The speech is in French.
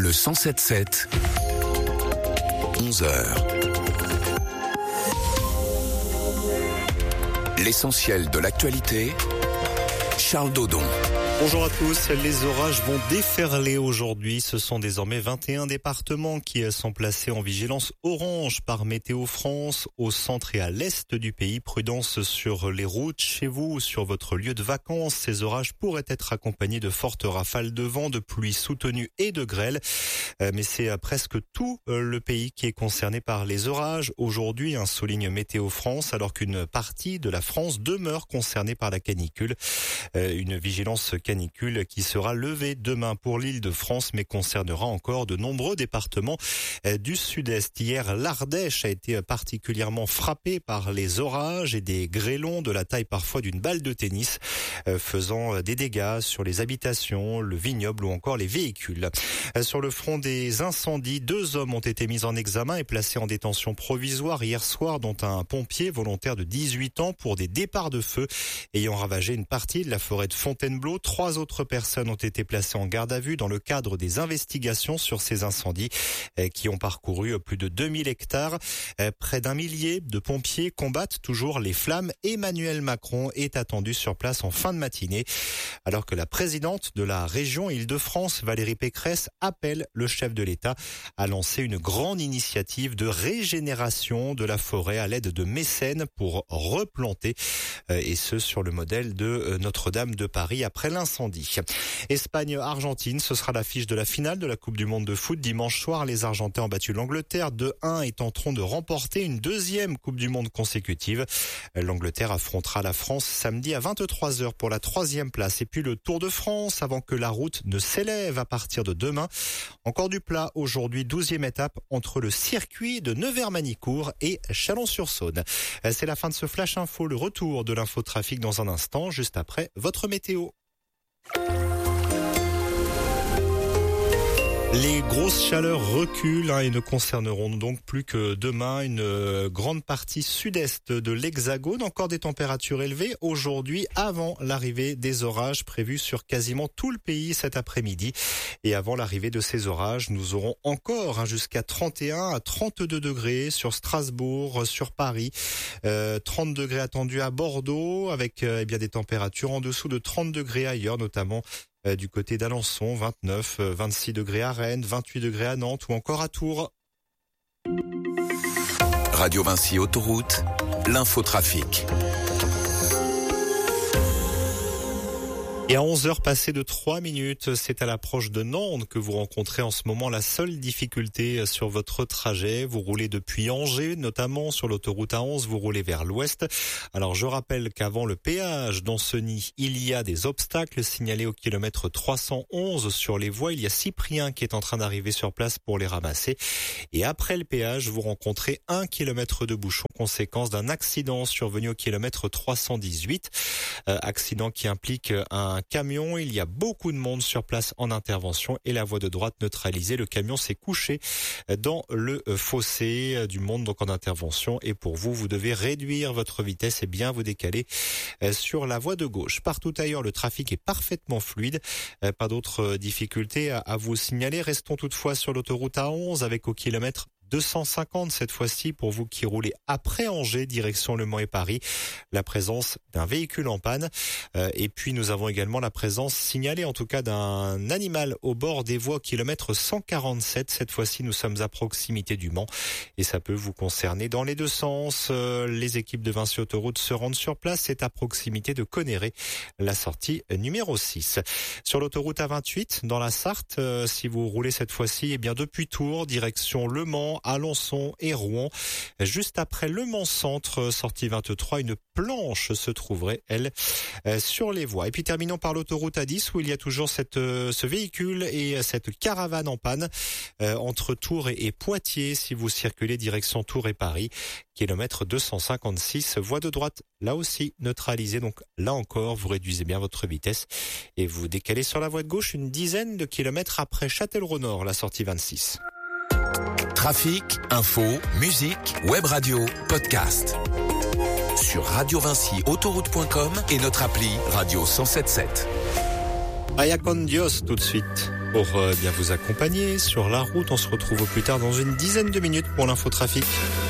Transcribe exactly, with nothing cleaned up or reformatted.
Le cent sept sept, onze heures. L'essentiel de l'actualité, Charles Dodon. Bonjour à tous, les orages vont déferler aujourd'hui. Ce sont désormais vingt et un départements qui sont placés en vigilance orange par Météo France. Au centre et à l'est du pays, prudence sur les routes, chez vous ou sur votre lieu de vacances. Ces orages pourraient être accompagnés de fortes rafales de vent, de pluie soutenue et de grêle. Mais c'est presque tout le pays qui est concerné par les orages. Aujourd'hui, un souligne Météo France, alors qu'une partie de la France demeure concernée par la canicule. Une vigilance canicule qui sera levée demain pour l'Île-de-France, mais concernera encore de nombreux départements du sud-est. Hier, l'Ardèche a été particulièrement frappée par les orages et des grêlons de la taille parfois d'une balle de tennis, faisant des dégâts sur les habitations, le vignoble ou encore les véhicules. Sur le front des incendies, deux hommes ont été mis en examen et placés en détention provisoire hier soir, dont un pompier volontaire de dix-huit ans pour des départs de feu ayant ravagé une partie de la forêt de Fontainebleau. Trois autres personnes ont été placées en garde à vue dans le cadre des investigations sur ces incendies qui ont parcouru plus de deux mille hectares. Près d'un millier de pompiers combattent toujours les flammes. Emmanuel Macron est attendu sur place en fin de matinée, alors que la présidente de la région Île-de-France, Valérie Pécresse, appelle le chef de l'État à lancer une grande initiative de régénération de la forêt à l'aide de mécènes pour replanter, et ce sur le modèle de Notre-Dame de Paris après l'incendie. Espagne-Argentine, ce sera l'affiche de la finale de la Coupe du Monde de foot. Dimanche soir, les Argentins ont battu l'Angleterre deux un et tenteront de remporter une deuxième Coupe du Monde consécutive. L'Angleterre affrontera la France samedi à vingt-trois heures pour la troisième place. Et puis le Tour de France avant que la route ne s'élève à partir de demain. Encore du plat aujourd'hui, douzième étape entre le circuit de Nevers-Manicourt et Chalon-sur-Saône. C'est la fin de ce Flash Info, le retour de l'infotrafic dans un instant, juste après votre météo. Les grosses chaleurs reculent hein, et ne concerneront donc plus que demain une euh, grande partie sud-est de l'Hexagone. Encore des températures élevées aujourd'hui avant l'arrivée des orages prévus sur quasiment tout le pays cet après-midi. Et avant l'arrivée de ces orages, nous aurons encore hein, jusqu'à trente et un à trente-deux degrés sur Strasbourg, sur Paris. Euh, trente degrés attendus à Bordeaux avec euh, eh bien des températures en dessous de trente degrés ailleurs, notamment du côté d'Alençon, vingt-neuf, vingt-six degrés à Rennes, vingt-huit degrés à Nantes ou encore à Tours. Radio Vinci Autoroute, l'infotrafic. Et à onze heures passées de trois minutes, c'est à l'approche de Nantes que vous rencontrez en ce moment la seule difficulté sur votre trajet. Vous roulez depuis Angers, notamment sur l'autoroute A onze, vous roulez vers l'ouest. Alors je rappelle qu'avant le péage d'Ancenis, il y a des obstacles signalés au kilomètre trois cent onze sur les voies. Il y a Cyprien qui est en train d'arriver sur place pour les ramasser. Et après le péage, vous rencontrez un kilomètre de bouchon, conséquence d'un accident survenu au kilomètre trois cent dix-huit. Euh, accident qui implique un Un camion, il y a beaucoup de monde sur place en intervention et la voie de droite neutralisée. Le camion s'est couché dans le fossé, du monde donc en intervention, et pour vous, vous devez réduire votre vitesse et bien vous décaler sur la voie de gauche. Partout ailleurs, le trafic est parfaitement fluide, pas d'autres difficultés à vous signaler. Restons toutefois sur l'autoroute A onze avec au kilomètre deux cent cinquante cette fois-ci pour vous qui roulez après Angers, direction Le Mans et Paris, la présence d'un véhicule en panne. Euh, et puis nous avons également la présence signalée en tout cas d'un animal au bord des voies au kilomètre cent quarante-sept. Cette fois-ci nous sommes à proximité du Mans et ça peut vous concerner dans les deux sens. Euh, les équipes de Vinci Autoroute se rendent sur place, c'est à proximité de Conneret, la sortie numéro six. Sur l'autoroute A vingt-huit dans la Sarthe, euh, si vous roulez cette fois-ci eh bien depuis Tours, direction Le Mans, Alençon et Rouen. Juste après Le Mans Centre, sortie vingt-trois, une planche se trouverait, elle, sur les voies. Et puis terminons par l'autoroute A dix où il y a toujours cette, ce véhicule et cette caravane en panne euh, entre Tours et, et Poitiers si vous circulez direction Tours et Paris. Kilomètre deux cent cinquante-six, voie de droite, là aussi neutralisée. Donc là encore, vous réduisez bien votre vitesse et vous décalez sur la voie de gauche une dizaine de kilomètres après Châtellerault-Nord, la sortie vingt-six. Trafic, info, musique, web radio, podcast. Sur radio vinci autoroute point com et notre appli Radio cent soixante-dix-sept. Aya con Dios tout de suite. pour euh, bien vous accompagner sur la route. On se retrouve au plus tard dans une dizaine de minutes pour l'infotrafic.